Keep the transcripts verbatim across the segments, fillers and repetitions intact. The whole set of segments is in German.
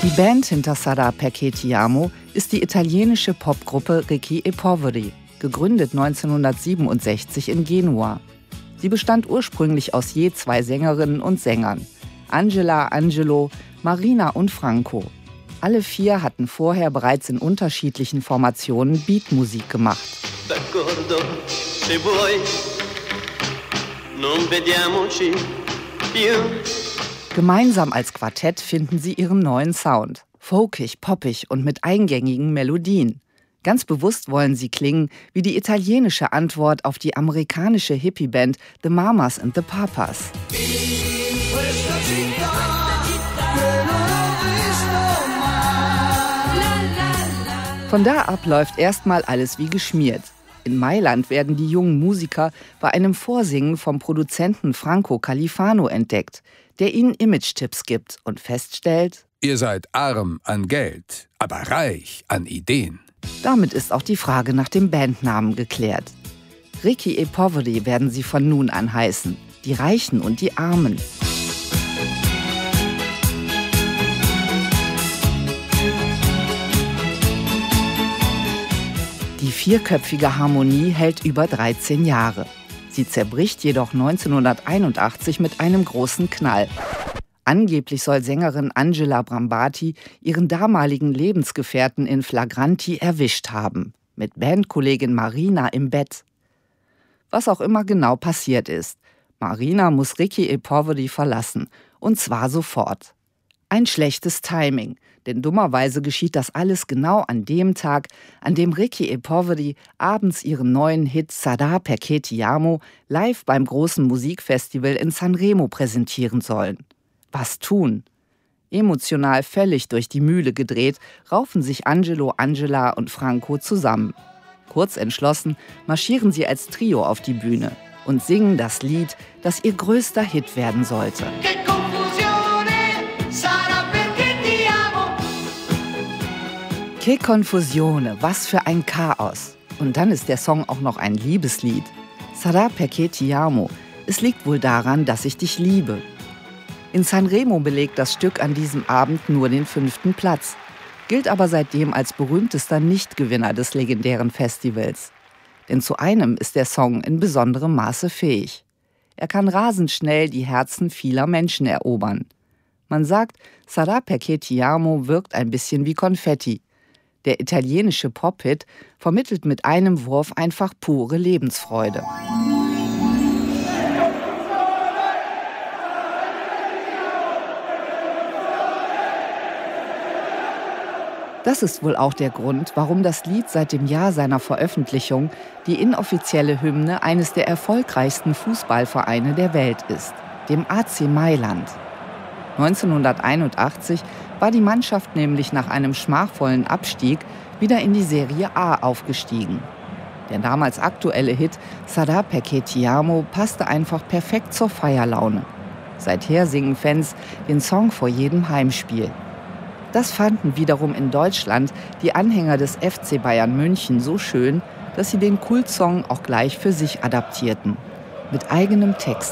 Die Band hinter Sarà perché ti amo ist die italienische Popgruppe Ricchi e Poveri, gegründet neunzehnhundertsiebenundsechzig in Genua. Sie bestand ursprünglich aus je zwei Sängerinnen und Sängern, Angela, Angelo, Marina und Franco. Alle vier hatten vorher bereits in unterschiedlichen Formationen Beatmusik gemacht. D'accordo, se vuoi, non vediamoci più. Gemeinsam als Quartett finden sie ihren neuen Sound. Folkig, poppig und mit eingängigen Melodien. Ganz bewusst wollen sie klingen wie die italienische Antwort auf die amerikanische Hippie-Band The Mamas and the Papas. Von da ab läuft erstmal alles wie geschmiert. In Mailand werden die jungen Musiker bei einem Vorsingen vom Produzenten Franco Califano entdeckt, der ihnen Image-Tipps gibt und feststellt: Ihr seid arm an Geld, aber reich an Ideen. Damit ist auch die Frage nach dem Bandnamen geklärt. Ricchi e Poveri werden sie von nun an heißen, die Reichen und die Armen. Die vierköpfige Harmonie hält über dreizehn Jahre. Sie zerbricht jedoch neunzehnhunderteinundachtzig mit einem großen Knall. Angeblich soll Sängerin Angela Brambati ihren damaligen Lebensgefährten in flagranti erwischt haben, mit Bandkollegin Marina im Bett. Was auch immer genau passiert ist, Marina muss Ricchi e Poveri verlassen, und zwar sofort. Ein schlechtes Timing, denn dummerweise geschieht das alles genau an dem Tag, an dem Ricchi e Poveri abends ihren neuen Hit Sarà perché ti amo live beim großen Musikfestival in Sanremo präsentieren sollen. Was tun? Emotional völlig durch die Mühle gedreht, raufen sich Angelo, Angela und Franco zusammen. Kurz entschlossen marschieren sie als Trio auf die Bühne und singen das Lied, das ihr größter Hit werden sollte. Che confusione, was für ein Chaos. Und dann ist der Song auch noch ein Liebeslied. Sarà perché ti amo. Es liegt wohl daran, dass ich dich liebe. In Sanremo belegt das Stück an diesem Abend nur den fünften Platz, gilt aber seitdem als berühmtester Nichtgewinner des legendären Festivals. Denn zu einem ist der Song in besonderem Maße fähig. Er kann rasend schnell die Herzen vieler Menschen erobern. Man sagt, Sarà perché ti amo wirkt ein bisschen wie Konfetti. Der italienische Pop-Hit vermittelt mit einem Wurf einfach pure Lebensfreude. Das ist wohl auch der Grund, warum das Lied seit dem Jahr seiner Veröffentlichung die inoffizielle Hymne eines der erfolgreichsten Fußballvereine der Welt ist, dem A C Mailand. neunzehnhunderteinundachtzig war die Mannschaft nämlich nach einem schmachvollen Abstieg wieder in die Serie A aufgestiegen. Der damals aktuelle Hit Sarà perché ti amo passte einfach perfekt zur Feierlaune. Seither singen Fans den Song vor jedem Heimspiel. Das fanden wiederum in Deutschland die Anhänger des F C Bayern München so schön, dass sie den Kultsong auch gleich für sich adaptierten. Mit eigenem Text.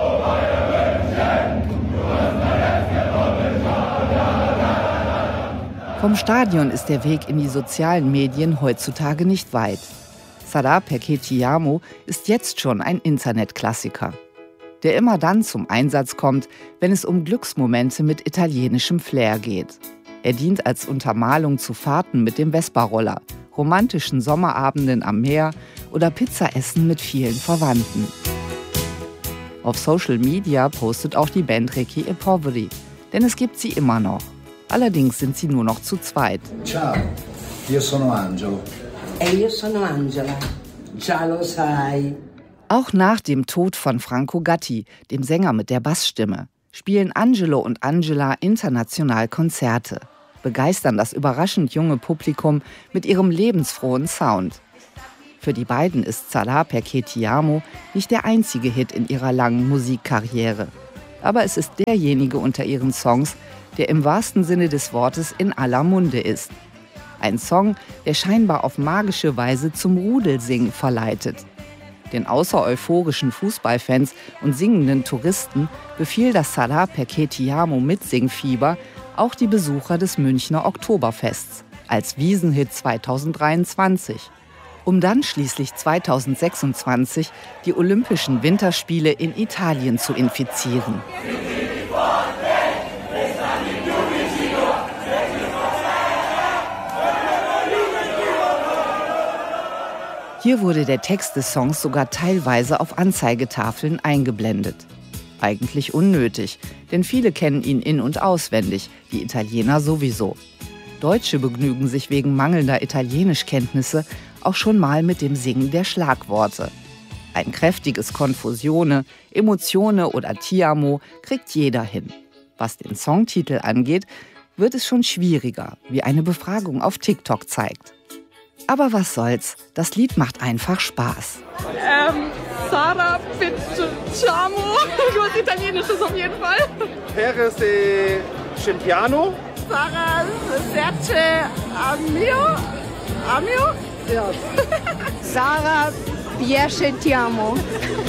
Vom Stadion ist der Weg in die sozialen Medien heutzutage nicht weit. Sarà perché ti amo ist jetzt schon ein Internetklassiker, der immer dann zum Einsatz kommt, wenn es um Glücksmomente mit italienischem Flair geht. Er dient als Untermalung zu Fahrten mit dem Vespa-Roller, romantischen Sommerabenden am Meer oder Pizzaessen mit vielen Verwandten. Auf Social Media postet auch die Band Ricchi e Poveri, denn es gibt sie immer noch. Allerdings sind sie nur noch zu zweit. Ciao, io sono Angelo. E io sono Angela. Già lo sai. Auch nach dem Tod von Franco Gatti, dem Sänger mit der Bassstimme, spielen Angelo und Angela international Konzerte, begeistern das überraschend junge Publikum mit ihrem lebensfrohen Sound. Für die beiden ist Sarà perché ti amo nicht der einzige Hit in ihrer langen Musikkarriere. Aber es ist derjenige unter ihren Songs, der im wahrsten Sinne des Wortes in aller Munde ist. Ein Song, der scheinbar auf magische Weise zum Rudelsingen verleitet. Den außer euphorischen Fußballfans und singenden Touristen befiel das Sarà perché ti amo Mitsingfieber auch die Besucher des Münchner Oktoberfests als Wiesenhit zweitausenddreiundzwanzig, um dann schließlich zweitausendsechsundzwanzig die Olympischen Winterspiele in Italien zu infizieren. Hier wurde der Text des Songs sogar teilweise auf Anzeigetafeln eingeblendet. Eigentlich unnötig, denn viele kennen ihn in- und auswendig, die Italiener sowieso. Deutsche begnügen sich wegen mangelnder Italienischkenntnisse auch schon mal mit dem Singen der Schlagworte. Ein kräftiges Confusione, Emozione oder Ti amo kriegt jeder hin. Was den Songtitel angeht, wird es schon schwieriger, wie eine Befragung auf TikTok zeigt. Aber was soll's, das Lied macht einfach Spaß. Ähm, Sara Picciamo, was Italienisches auf jeden Fall. Pere se Cimpiano. Sara Serce Amio. Amio? Ja. Sara Piace Ti amo.